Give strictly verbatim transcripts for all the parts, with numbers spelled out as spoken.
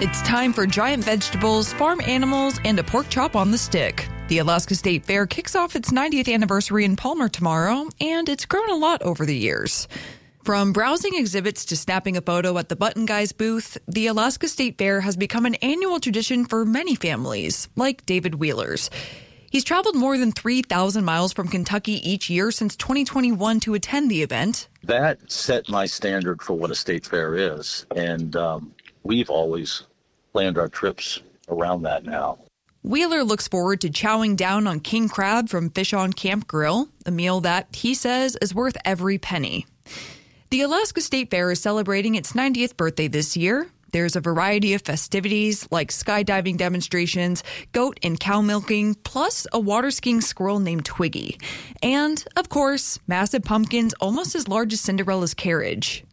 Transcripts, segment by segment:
It's time for giant vegetables, farm animals, and a pork chop on the stick. The Alaska State Fair kicks off its ninetieth anniversary in Palmer tomorrow, and it's grown a lot over the years. From browsing exhibits to snapping a photo at the Button Guys booth, the Alaska State Fair has become an annual tradition for many families, like David Wheeler's. He's traveled more than three thousand miles from Kentucky each year since twenty twenty-one to attend the event. That set my standard for what a state fair is, and um, we've always planned our trips around that now. Wheeler looks forward to chowing down on king crab from Fish on Camp Grill, a meal that, he says, is worth every penny. The Alaska State Fair is celebrating its ninetieth birthday this year. There's a variety of festivities like skydiving demonstrations, goat and cow milking, plus a water skiing squirrel named Twiggy. And, of course, massive pumpkins almost as large as Cinderella's carriage.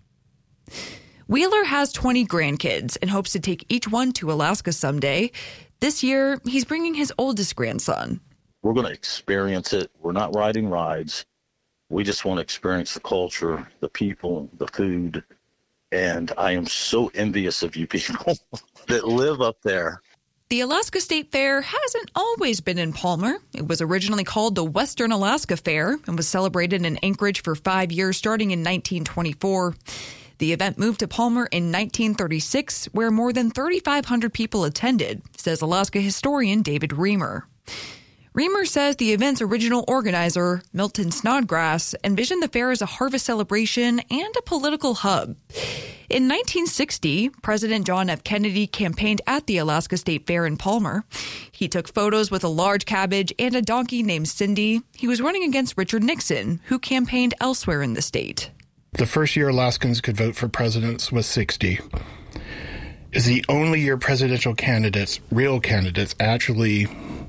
Wheeler has twenty grandkids and hopes to take each one to Alaska someday. This year, he's bringing his oldest grandson. We're going to experience it. We're not riding rides. We just want to experience the culture, the people, the food. And I am so envious of you people that live up there. The Alaska State Fair hasn't always been in Palmer. It was originally called the Western Alaska Fair and was celebrated in Anchorage for five years, starting in nineteen twenty-four. The event moved to Palmer in nineteen thirty-six, where more than thirty-five hundred people attended, says Alaska historian David Reamer. Reamer says the event's original organizer, Milton Snodgrass, envisioned the fair as a harvest celebration and a political hub. In nineteen sixty, President John F. Kennedy campaigned at the Alaska State Fair in Palmer. He took photos with a large cabbage and a donkey named Cindy. He was running against Richard Nixon, who campaigned elsewhere in the state. The first year Alaskans could vote for presidents was sixty. It's the only year presidential candidates, real candidates, actually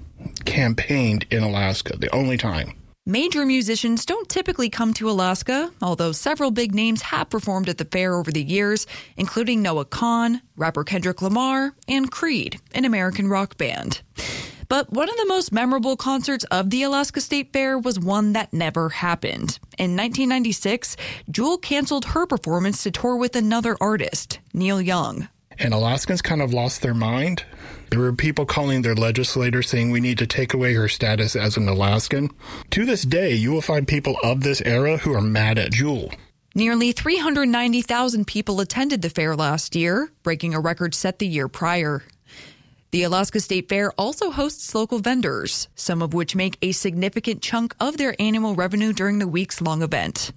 campaigned in Alaska, the only time. Major musicians don't typically come to Alaska, although several big names have performed at the fair over the years, including Noah Kahan, rapper Kendrick Lamar, and Creed, an American rock band. But one of the most memorable concerts of the Alaska State Fair was one that never happened. In nineteen ninety-six, Jewel canceled her performance to tour with another artist, Neil Young. And Alaskans kind of lost their mind. There were people calling their legislators saying we need to take away her status as an Alaskan. To this day, you will find people of this era who are mad at Jewel. Nearly three hundred ninety thousand people attended the fair last year, breaking a record set the year prior. The Alaska State Fair also hosts local vendors, some of which make a significant chunk of their annual revenue during the weeks-long event.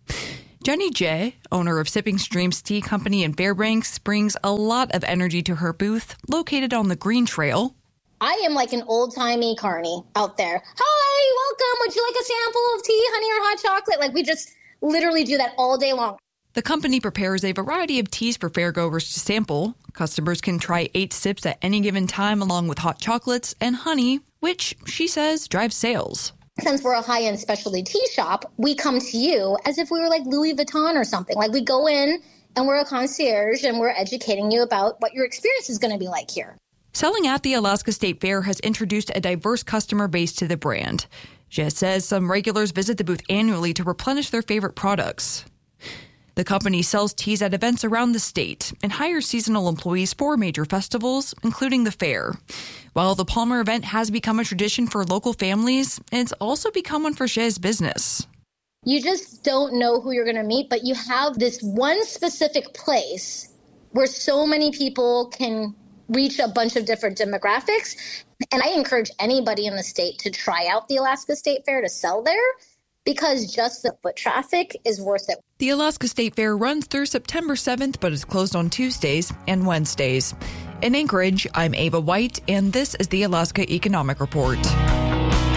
Jenny J., owner of Sipping Streams Tea Company in Fairbanks, brings a lot of energy to her booth, located on the Green Trail. I am like an old-timey carny out there. Hi, welcome. Would you like a sample of tea, honey, or hot chocolate? Like, we just literally do that all day long. The company prepares a variety of teas for fairgoers to sample. Customers can try eight sips at any given time, along with hot chocolates and honey, which, she says, drives sales. Since we're a high-end specialty tea shop, we come to you as if we were like Louis Vuitton or something. Like, we go in and we're a concierge and we're educating you about what your experience is going to be like here. Selling at the Alaska State Fair has introduced a diverse customer base to the brand. Jess says some regulars visit the booth annually to replenish their favorite products. The company sells teas at events around the state and hires seasonal employees for major festivals, including the fair. While the Palmer event has become a tradition for local families, it's also become one for Jay's business. You just don't know who you're going to meet, but you have this one specific place where so many people can reach a bunch of different demographics. And I encourage anybody in the state to try out the Alaska State Fair to sell there, because just the foot traffic is worth it. The Alaska State Fair runs through September seventh, but is closed on Tuesdays and Wednesdays. In Anchorage, I'm Ava White, and this is the Alaska Economic Report.